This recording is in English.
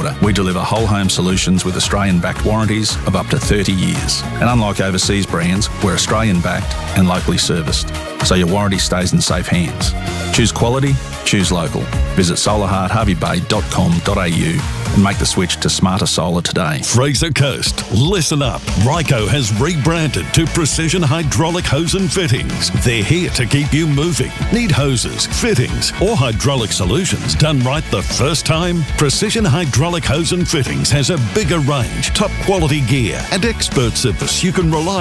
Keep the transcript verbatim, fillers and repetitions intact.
provider. We deliver whole home solutions with Australian-backed warranties of up to thirty years. And unlike overseas brands, we're Australian-backed and locally serviced, so your warranty stays in safe hands. Choose quality, choose local. Visit solar heart harvey bay dot com dot a u and make the switch to smarter solar today. Fraser Coast, listen up. Ryco has rebranded to Precision Hydraulic Hose and Fittings. They're here to keep you moving. Need hoses, fittings, or hydraulic solutions done right the first time? Precision Hydraulic Hose and Fittings has a bigger range, top quality gear, and expert service you can rely on.